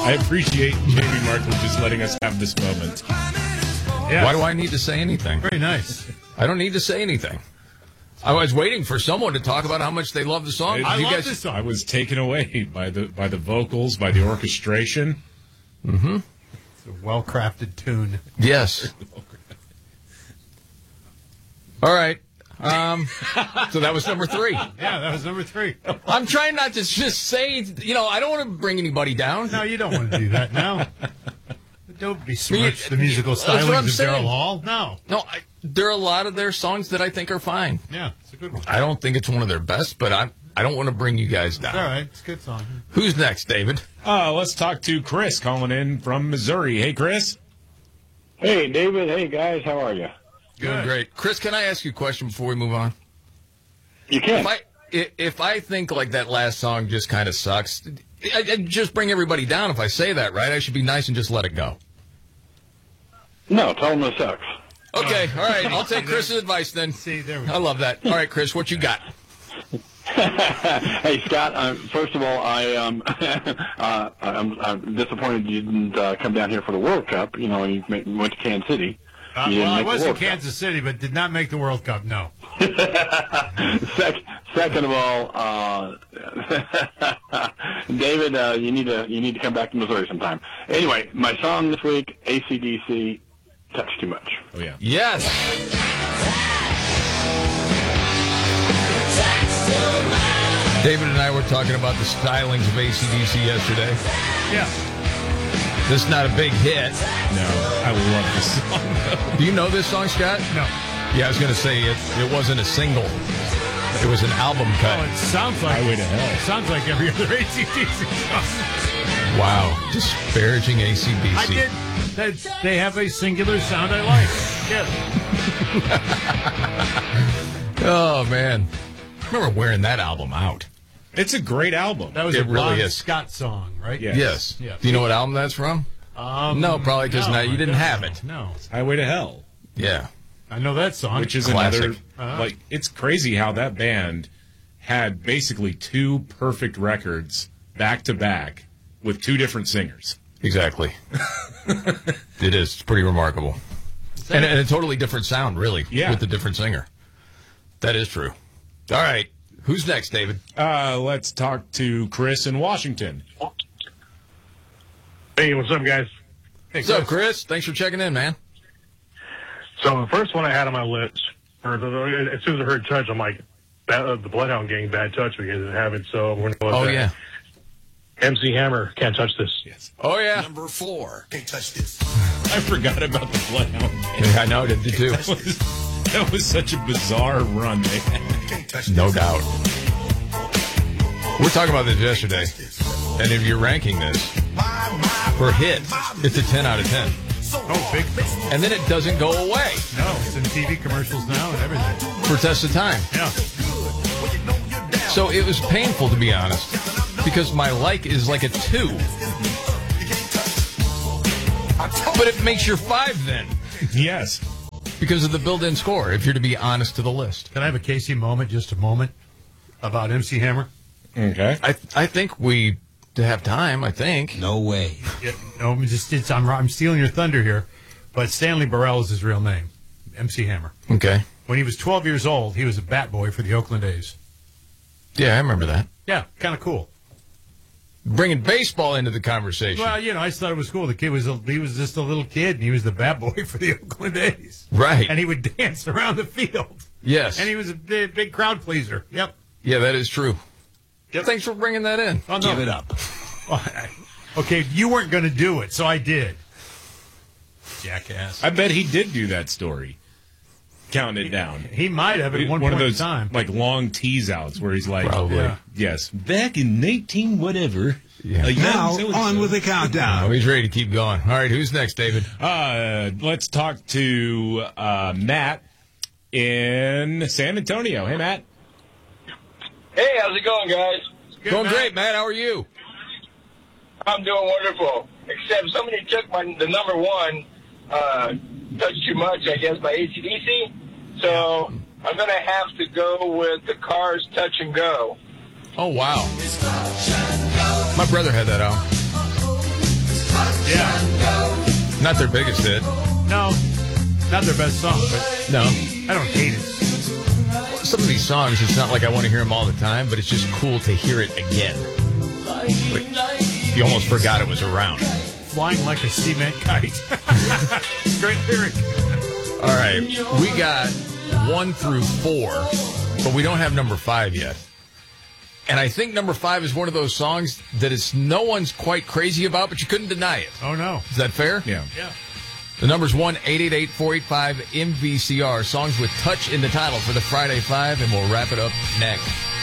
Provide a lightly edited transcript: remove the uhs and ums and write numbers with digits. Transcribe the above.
I appreciate Jamie Markle just letting us have this moment. Yeah. Why do I need to say anything? Very nice. I don't need to say anything. I was waiting for someone to talk about how much they love the song. I love this song. I was taken away by the vocals, by the orchestration. Mm-hmm. It's a well-crafted tune. Yes. All right. So that was number 3. Yeah, that was number 3. I'm trying not to just say, I don't want to bring anybody down. No, you don't want to do that now. Don't besmirch the musical stylings of Daryl Hall. No. No, there are a lot of their songs that I think are fine. Yeah, it's a good one. I don't think it's one of their best, but I don't want to bring you guys down. It's all right. It's a good song. Who's next, David? Let's talk to Chris calling in from Missouri. Hey, Chris. Hey, David. Hey, guys. How are you? Doing great. Chris, can I ask you a question before we move on? You can. If I think like that last song just kind of sucks, I just bring everybody down if I say that, right? I should be nice and just let it go. No, tell them it sucks. Okay, all right. I'll take Chris's advice then. See, there we go. I love that. All right, Chris, what you got? Hey, Scott. First of all, I'm disappointed you didn't come down here for the World Cup. You went to Kansas City. I was in Kansas City, but did not make the World Cup. No. Second of all, David, you need to come back to Missouri sometime. Anyway, my song this week, AC/DC, Touch Too Much. Oh yeah. Yes. David and I were talking about the stylings of AC/DC yesterday. Yeah. This is not a big hit. No, I love this song. Do you know this song, Scott? No. Yeah, I was going to say it wasn't a single. It was an album cut. Oh, it sounds like Highway to Hell. It sounds like every other AC/DC song. Wow, disparaging AC/DC. I did. They have a singular sound I like. Yes. Oh man, I remember wearing that album out. It's a great album. That was It a really Bon is. Scott song, right? Yeah. Yes. Yeah. Do you know what album that's from? No, probably because you didn't have it. No. Highway to Hell. Yeah. I know that song. Which is Classic. another, it's crazy how that band had basically 2 perfect records back to back with 2 different singers. Exactly. It is. It's pretty remarkable. And a totally different sound, really, with a different singer. That is true. All right. Who's next, David? Let's talk to Chris in Washington. Hey, what's up, guys? Hey, What's up, Chris? Thanks for checking in, man. So the first one I had on my list, as soon as I heard Touch, I'm like, the Bloodhound Gang, Bad Touch, because I didn't have it, so we're going to go with that. Yeah. MC Hammer, Can't Touch This. Yes. Oh, yeah. Number 4, Can't Touch This. I forgot about the Bloodhound. Yeah, I know, I did too. That was such a bizarre run they had. No doubt. We were talking about this yesterday, and if you're ranking this for hits, it's a 10 out of 10. Oh, big. And then it doesn't go away No, it's in TV commercials now and everything. for test of time. Yeah. So it was painful, to be honest, because my like is like a 2. But it makes your 5 then, Yes. because of the built-in score, if you're to be honest to the list. Can I have a Casey moment, just a moment, about MC Hammer? Okay. I think we have time, I think. No way. Yeah, no, I'm stealing your thunder here, but Stanley Burrell is his real name, MC Hammer. Okay. When he was 12 years old, he was a bat boy for the Oakland A's. Yeah, I remember that. Yeah, kind of cool. Bringing baseball into the conversation. Well, I just thought it was cool. The kid was just a little kid, and he was the bat boy for the Oakland A's. Right. And he would dance around the field. Yes. And he was a big crowd pleaser. Yep. Yeah, that is true. Yep. Thanks for bringing that in. Oh, no. Give it up. Okay, you weren't going to do it, so I did. Jackass. I bet he did do that story. Counting it down. He might have at one of point those in time. like long tease outs where he's like, Probably. Yeah. yes, back in 19 whatever. Yeah. Now, on with the countdown. Oh, he's ready to keep going. All right, who's next, David? Let's talk to Matt in San Antonio. Hey, Matt. Hey, how's it going, guys? Going great, Matt. How are you? I'm doing wonderful. Except somebody took the number 1, Touch Too Much, I guess, by AC/DC. So I'm going to have to go with the Cars Touch and Go. Oh, wow. My brother had that out. Not their biggest hit. No, not their best song, but no, I don't hate it. Some of these songs, it's not like I want to hear them all the time, but it's just cool to hear it again. Like, you almost forgot it was around. Flying like a cement kite. Great lyric. All right, we got 1 through 4, but we don't have number 5 yet. And I think number 5 is one of those songs that no one's quite crazy about, but you couldn't deny it. Oh, no. Is that fair? Yeah. The number's 1-888-485-MVCR. Songs with touch in the title for the Friday 5, and we'll wrap it up next.